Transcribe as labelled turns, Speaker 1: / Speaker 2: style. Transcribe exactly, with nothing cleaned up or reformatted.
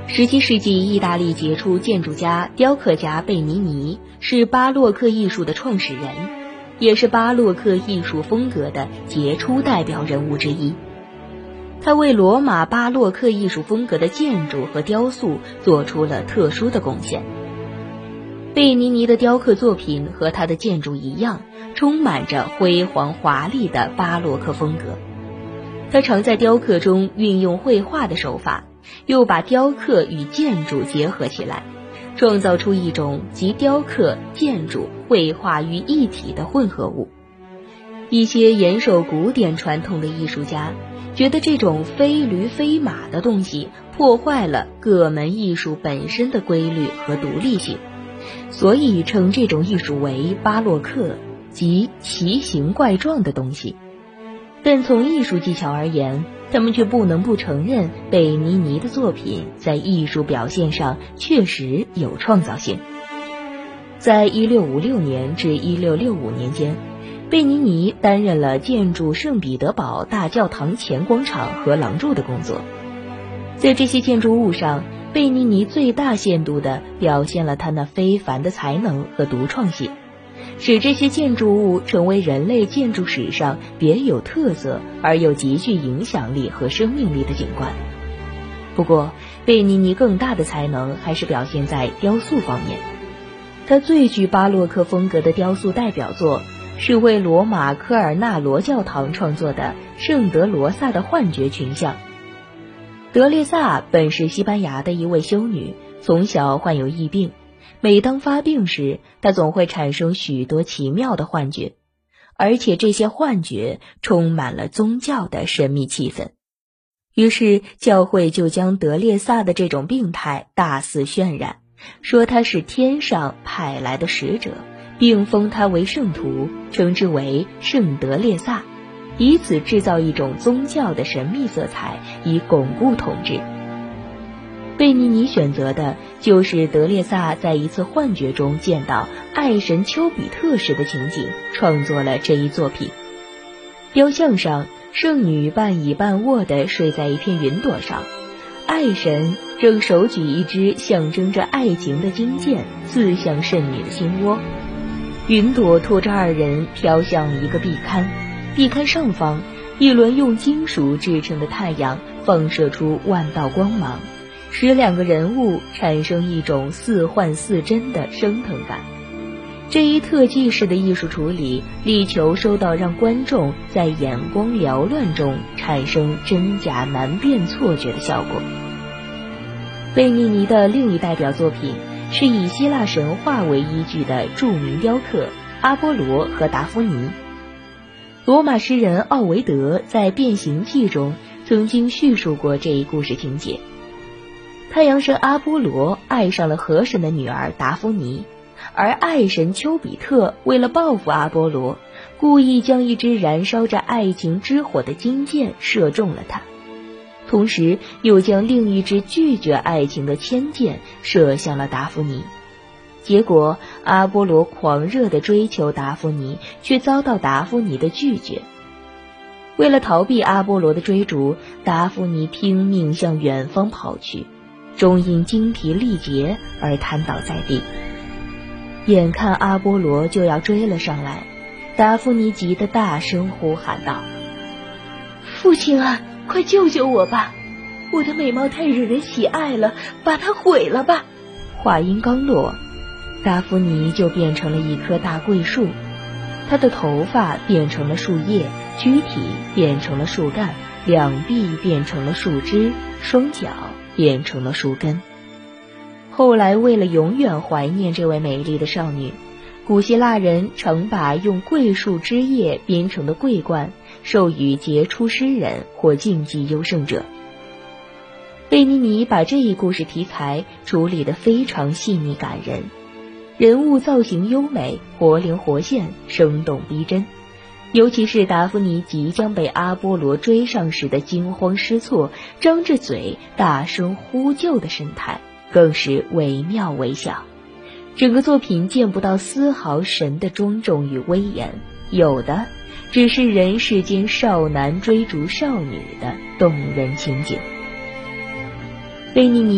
Speaker 1: 十七世纪意大利杰出建筑家、雕刻家贝尼尼是巴洛克艺术的创始人，也是巴洛克艺术风格的杰出代表人物之一。他为罗马巴洛克艺术风格的建筑和雕塑做出了特殊的贡献。贝尼尼的雕刻作品和他的建筑一样，充满着辉煌华丽的巴洛克风格。他常在雕刻中运用绘画的手法，又把雕刻与建筑结合起来，创造出一种集雕刻、建筑、绘画于一体的混合物。一些严守古典传统的艺术家觉得这种非驴非马的东西破坏了各门艺术本身的规律和独立性，所以称这种艺术为巴洛克，即奇形怪状的东西。但从艺术技巧而言，他们却不能不承认贝尼尼的作品在艺术表现上确实有创造性。在一六五六年至一六六五年间，贝尼尼担任了建筑圣彼得堡大教堂前广场和廊柱的工作。在这些建筑物上，贝尼尼最大限度地表现了他那非凡的才能和独创性，使这些建筑物成为人类建筑史上别有特色而又极具影响力和生命力的景观。不过，贝尼尼更大的才能还是表现在雕塑方面。他最具巴洛克风格的雕塑代表作是为罗马科尔纳罗教堂创作的圣德罗萨的幻觉群像。德列萨本是西班牙的一位修女，从小患有疫病，每当发病时，她总会产生许多奇妙的幻觉，而且这些幻觉充满了宗教的神秘气氛。于是教会就将德列萨的这种病态大肆渲染，说他是天上派来的使者，并封他为圣徒，称之为圣德列萨，以此制造一种宗教的神秘色彩，以巩固统治。贝尼尼选择的就是德列萨在一次幻觉中见到爱神丘比特时的情景，创作了这一作品。雕像上，圣女半倚半卧地睡在一片云朵上，爱神正手举一支象征着爱情的金剑，刺向圣女的心窝。云朵拖着二人飘向一个壁龛，壁龛上方，一轮用金属制成的太阳放射出万道光芒，使两个人物产生一种似幻似真的生疼感。这一特技式的艺术处理力求收到让观众在眼光缭乱中产生真假难辨错觉的效果。贝尼尼的另一代表作品是以希腊神话为依据的著名雕刻阿波罗和达芙妮。罗马诗人奥维德在《变形记》中曾经叙述过这一故事情节。太阳神阿波罗爱上了河神的女儿达芙妮，而爱神丘比特为了报复阿波罗，故意将一支燃烧着爱情之火的金箭射中了他，同时又将另一支拒绝爱情的铅箭射向了达芙妮。结果阿波罗狂热地追求达芙妮，却遭到达芙妮的拒绝。为了逃避阿波罗的追逐，达芙妮拼命向远方跑去，终因精疲力竭而瘫倒在地。眼看阿波罗就要追了上来，达芙妮急得大声呼喊道：父亲啊，快救救我吧，我的美貌太惹人喜爱了，把它毁了吧。话音刚落，达芙妮就变成了一棵大桂树，她的头发变成了树叶，躯体变成了树干，两臂变成了树枝，双脚变成了树根。后来为了永远怀念这位美丽的少女，古希腊人常把用桂树枝叶编成的桂冠授予杰出诗人或竞技优胜者。贝尼尼把这一故事题材处理得非常细腻感人，人物造型优美，活灵活现，生动逼真。尤其是达芙妮即将被阿波罗追上时的惊慌失措，张着嘴大声呼救的神态，更是惟妙惟肖。整个作品见不到丝毫神的庄重与威严，有的只是人世间少男追逐少女的动人情景。贝尼尼